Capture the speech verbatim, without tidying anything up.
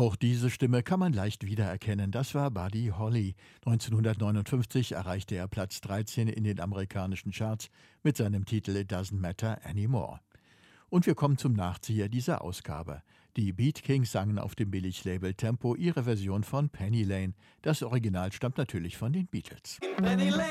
Auch diese Stimme kann man leicht wiedererkennen. Das war Buddy Holly. neunzehnhundertneunundfünfzig erreichte er Platz dreizehn in den amerikanischen Charts mit seinem Titel It Doesn't Matter Anymore. Und wir kommen zum Nachzieher dieser Ausgabe. Die Beat Kings sangen auf dem Billig-Label Tempo ihre Version von Penny Lane. Das Original stammt natürlich von den Beatles. Penny Lane.